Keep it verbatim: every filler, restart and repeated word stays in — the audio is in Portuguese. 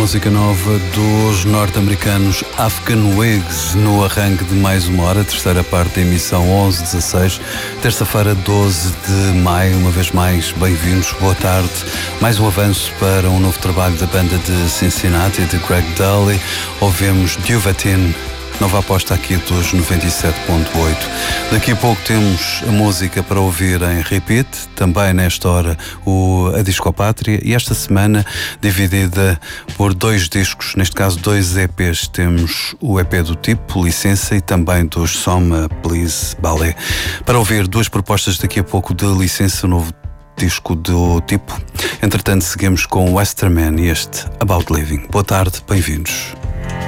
música nova dos norte-americanos Afghan Wigs no arranque de mais uma hora, terceira parte da emissão onze dezasseis, terça-feira doze de maio. Uma vez mais, bem-vindos, boa tarde. Mais um avanço para um novo trabalho da banda de Cincinnati, de Greg Dulli. Ouvimos Duvetin, nova aposta aqui dos noventa e sete ponto oito. Daqui a pouco temos a música para ouvir em repeat, também nesta hora o, a Discopátria, e esta semana dividida por dois discos, neste caso dois E Ps. Temos o E P do Tipo, Licença, e também dos Soma Please Ballet. Para ouvir duas propostas daqui a pouco de Licença, o novo disco do Tipo. Entretanto, seguimos com o Westerman e este About Living. Boa tarde, bem-vindos.